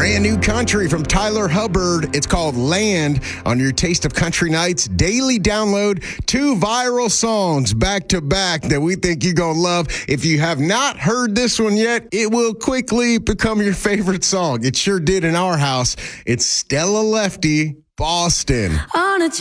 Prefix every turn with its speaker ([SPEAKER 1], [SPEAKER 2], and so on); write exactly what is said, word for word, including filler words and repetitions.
[SPEAKER 1] Brand new country from Tyler Hubbard. It's called Land on your Taste of Country Nights daily download. Two viral songs back to back that we think you're going to love. If you have not heard this one yet, it will quickly become your favorite song. It sure did in our house. It's Stella Lefty, Boston.
[SPEAKER 2] On a